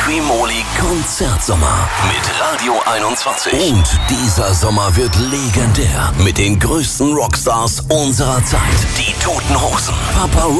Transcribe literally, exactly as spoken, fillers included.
Streamoli Konzertsommer mit Radio einundzwanzig. Und dieser Sommer wird legendär mit den größten Rockstars unserer Zeit. Die Toten Hosen, Papa Roach,